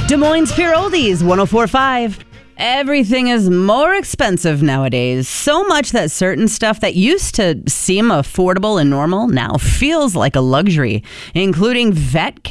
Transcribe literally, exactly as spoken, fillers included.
Des Moines Pure Oldies, one oh four point five. Everything is more expensive nowadays. So much that certain stuff that used to seem affordable and normal now feels like a luxury, including vet care.